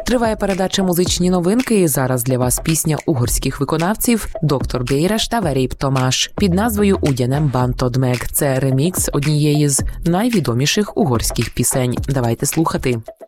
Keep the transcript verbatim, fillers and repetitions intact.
Триває передача «Музичні новинки» і зараз для вас пісня угорських виконавців «Доктор Бейреш» та «Верейп Томаш» під назвою «Ugyanem bántod meg». Це ремікс однієї з найвідоміших угорських пісень. Давайте слухати.